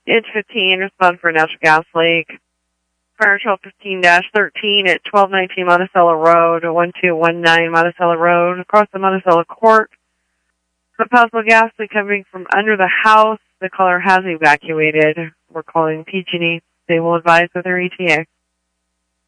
It's 15, respond for a natural gas leak. Fire 1215-13 at 1219 Monticello Road, 1219 Monticello Road, across the Monticello Court. The possible gas leak coming from under the house. The caller has evacuated. We're calling PG&E. They will advise with their ETA.